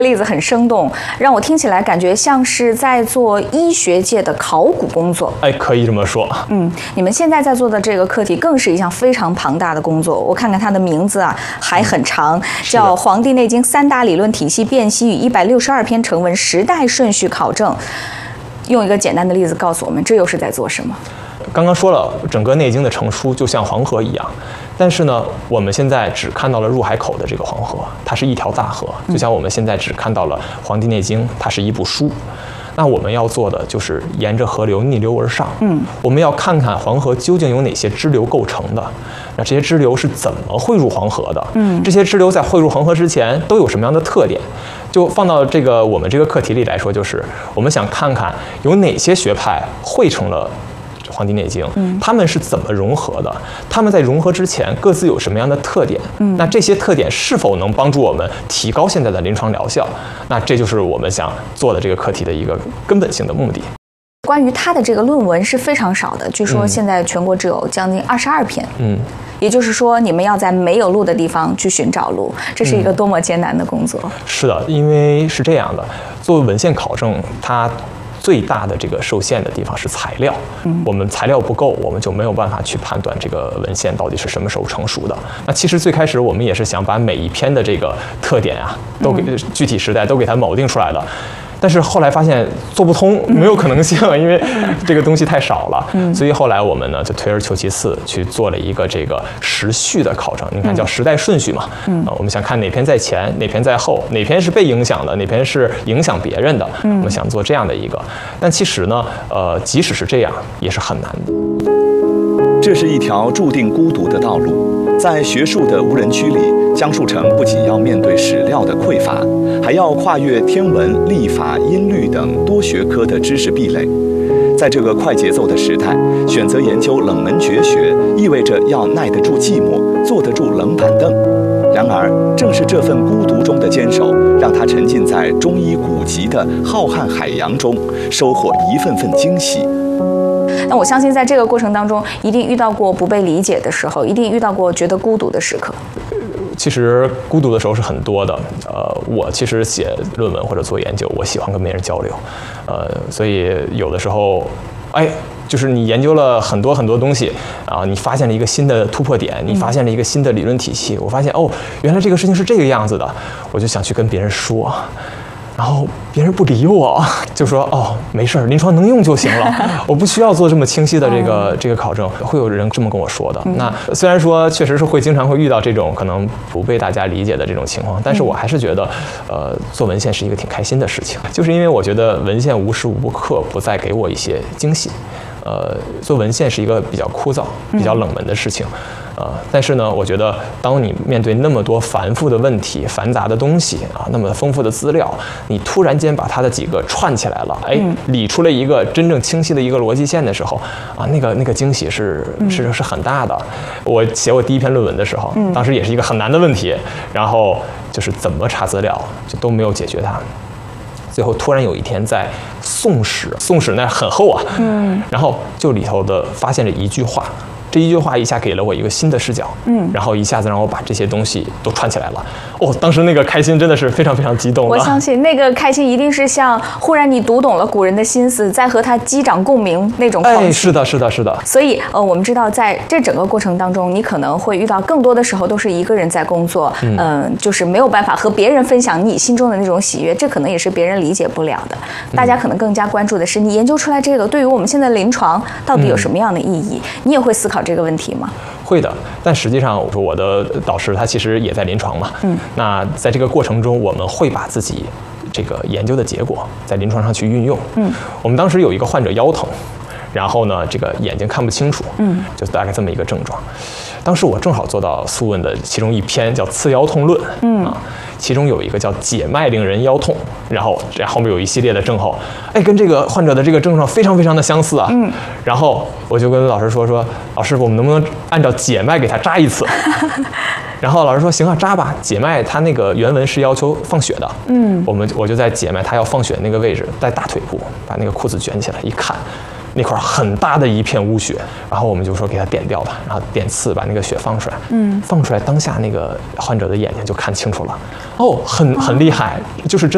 例子很生动，让我听起来感觉像是在做医学界的考古工作。 哎，可以这么说。 你们现在在做的这个课题更是一项非常庞大的工作。我看看它的名字啊，还很长，叫《黄帝内经3大理论体系辨析与162篇成文时代顺序考证》。用一个简单的例子告诉我们，这又是在做什么？ 刚刚说了，整个《内经》的成书就像黄河一样，但是呢，我们现在只看到了入海口的这个黄河，它是一条大河，就像我们现在只看到了《黄帝内经》，它是一部书。那我们要做的就是沿着河流逆流而上，我们要看看黄河究竟有哪些支流构成的，那这些支流是怎么汇入黄河的？这些支流在汇入黄河之前都有什么样的特点？就放到我们这个课题里来说，就是我们想看看有哪些学派汇成了《黄帝内经》，他们是怎么融合的？他们在融合之前各自有什么样的特点？那这些特点是否能帮助我们提高现在的临床疗效？那这就是我们想做的这个课题的一个根本性的目的。 关于他的这个论文是非常少的，据说现在全国只有将近22篇。也就是说，你们要在没有路的地方去寻找路，这是一个多么艰难的工作。 是的，因为是这样的，作为文献考证，它最大的这个受限的地方是材料，我们材料不够，我们就没有办法去判断这个文献到底是什么时候成熟的。那其实最开始我们也是想把每一篇的这个特点啊，都给具体时代都给它铆定出来的。但是后来发现做不通，没有可能性，因为这个东西太少了。所以后来我们呢就退而求其次，去做了一个这个时序的考证。你看叫时代顺序嘛，我们想看哪篇在前，哪篇在后，哪篇是被影响的，哪篇是影响别人的。我们想做这样的一个，但其实呢，即使是这样，也是很难的。 这是一条注定孤独的道路，在学术的无人区里，江树成不仅要面对史料的匮乏，还要跨越天文、历法、音律等多学科的知识壁垒。在这个快节奏的时代，选择研究冷门绝学，意味着要耐得住寂寞，坐得住冷板凳。然而，正是这份孤独中的坚守，让他沉浸在中医古籍的浩瀚海洋中，收获一份份惊喜。 那我相信，在这个过程当中，一定遇到过不被理解的时候，一定遇到过觉得孤独的时刻。 其实孤独的时候是很多的。我其实写论文或者做研究，我喜欢跟别人交流。所以有的时候，就是你研究了很多很多东西啊，你发现了一个新的突破点，你发现了一个新的理论体系。我发现原来这个事情是这个样子的，我就想去跟别人说。然后别人不理我，就说没事儿，临床能用就行了，我不需要做这么清晰的这个考证。会有人这么跟我说的。那虽然说确实是经常会遇到这种可能不被大家理解的这种情况，但是我还是觉得，做文献是一个挺开心的事情，就是因为我觉得文献无时无刻不在给我一些惊喜。做文献是一个比较枯燥、比较冷门的事情。但是呢，我觉得当你面对那么多繁复的问题、繁杂的东西啊，那么丰富的资料，你突然间把它的几个串起来了，理出了一个真正清晰的一个逻辑线的时候，啊，那个惊喜是很大的。我写我第一篇论文的时候，当时也是一个很难的问题，然后就是怎么查资料，就都没有解决它。最后突然有一天在宋史那很厚啊，然后就里头的发现了一句话。这一句话一下给了我一个新的视角，然后一下子让我把这些东西都串起来了。当时那个开心真的是非常非常激动的。 我相信那个开心一定是像忽然你读懂了古人的心思，在和他击掌共鸣那种狂喜。 是的。 所以我们知道在这整个过程当中，你可能会遇到更多的时候都是一个人在工作，就是没有办法和别人分享你心中的那种喜悦，这可能也是别人理解不了的。大家可能更加关注的是你研究出来这个对于我们现在临床到底有什么样的意义，你也会思考这个问题吗？ 会的，但实际上我的导师他其实也在临床嘛，那在这个过程中，我们会把自己这个研究的结果在临床上去运用。我们当时有一个患者腰疼，然后呢，这个眼睛看不清楚，就大概这么一个症状。当时我正好做到《素问》的其中一篇叫《刺腰痛论》，其中有一个叫解脉令人腰痛，然后这后面有一系列的症候，跟这个患者的这个症状非常非常的相似啊。然后我就跟老师说，老师，我们能不能按照解脉给他扎一次？然后老师说行啊，扎吧。解脉它那个原文是要求放血的，我就在解脉他要放血的那个位置，在大腿部把那个裤子卷起来一看。那块很大的一片污血，然后我们就说给它点掉吧，然后点刺把那个血放出来，放出来当下那个患者的眼睛就看清楚了，很厉害，就是真